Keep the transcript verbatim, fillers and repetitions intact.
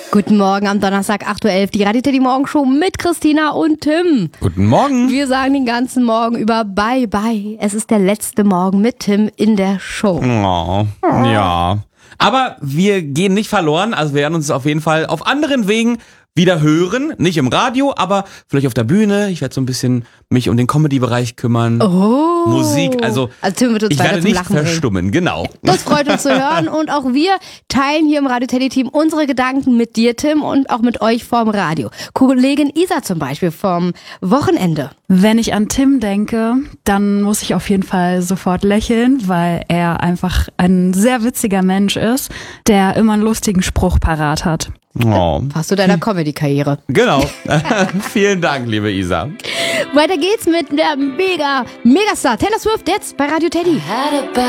Guten Morgen am Donnerstag, acht Uhr elf, die Radio Teddy Morgenshow mit Christina und Tim. Guten Morgen. Wir sagen den ganzen Morgen über Bye Bye. Es ist der letzte Morgen mit Tim in der Show. Oh, ja. Aber wir gehen nicht verloren, also wir werden uns auf jeden Fall auf anderen Wegen wieder hören. Nicht im Radio, aber vielleicht auf der Bühne. Ich werde so ein bisschen mich um den Comedy-Bereich kümmern. Oh. Musik, also, also Tim wird uns ich weiter werde zum nicht Lachen verstummen, bringen. genau. Das freut uns zu hören und auch wir teilen hier im Radio Teddy Team unsere Gedanken mit dir, Tim, und auch mit euch vom Radio. Kollegin Isa zum Beispiel vom Wochenende. Wenn ich an Tim denke, dann muss ich auf jeden Fall sofort lächeln, weil er einfach ein sehr witziger Mensch ist, der immer einen lustigen Spruch parat hat. Oh. Passt zu deiner Comedy-Karriere. Genau. Vielen Dank, liebe Isa. Weiter geht's mit der mega Megastar Taylor Swift jetzt bei Radio Teddy.